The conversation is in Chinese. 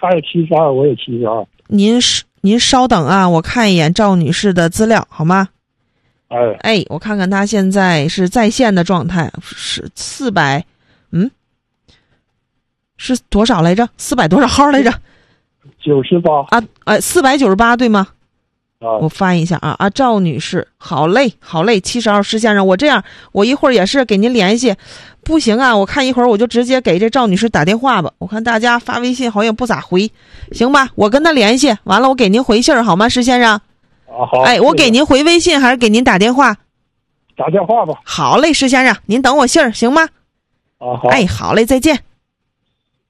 她也72，我也72。 您稍等啊，我看一眼赵女士的资料好吗？我看看她现在是在线的状态，是400，是多少来着？400多少号来着 ？98 啊，498对吗？我翻一下啊，赵女士，好嘞，70号施先生，我这样，我一会儿也是给您联系，不行啊，我看一会儿我就直接给这赵女士打电话吧，我看大家发微信好像不咋回，行吧，我跟她联系，完了我给您回信好吗，施先生？ 好。 我给您回微信还是给您打电话？ 打电话吧。 好嘞，施先生，您等我信儿行吗？ 好。 好嘞，再见。